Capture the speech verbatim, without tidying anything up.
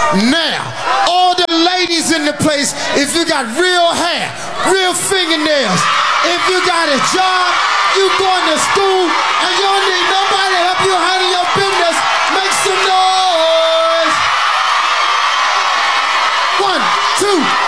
Now, all the ladies in the place, if you got real hair, real fingernails, if you got a job, you going to school,